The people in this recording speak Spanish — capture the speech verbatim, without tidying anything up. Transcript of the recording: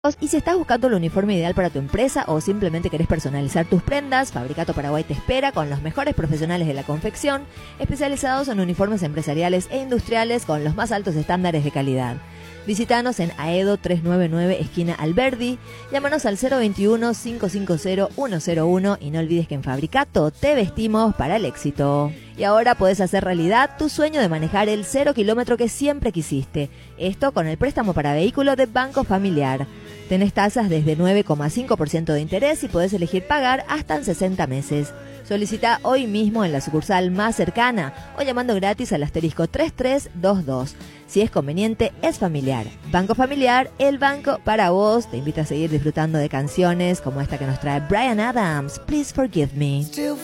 Y si estás buscando el uniforme ideal para tu empresa o simplemente querés personalizar tus prendas, Fabricato Paraguay te espera con los mejores profesionales de la confección, especializados en uniformes empresariales e industriales con los más altos estándares de calidad. Visítanos en Aedo trescientos noventa y nueve, esquina Alberdi, llámanos al cero veintiuno, cinco cincuenta, ciento uno y no olvides que en Fabricato te vestimos para el éxito. Y ahora podés hacer realidad tu sueño de manejar el cero kilómetro que siempre quisiste. Esto con el préstamo para vehículo de Banco Familiar. Tenés tasas desde nueve coma cinco por ciento de interés y podés elegir pagar hasta en sesenta meses. Solicita hoy mismo en la sucursal más cercana o llamando gratis al asterisco tres tres dos dos. Si es conveniente, es familiar. Banco Familiar, el banco para vos. Te invita a seguir disfrutando de canciones como esta que nos trae Bryan Adams, Please Forgive Me.